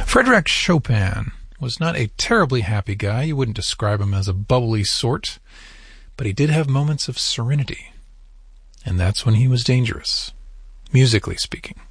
Frédéric Chopin was not a terribly happy guy. You wouldn't describe him as a bubbly sort, but he did have moments of serenity. And that's when he was dangerous, musically speaking.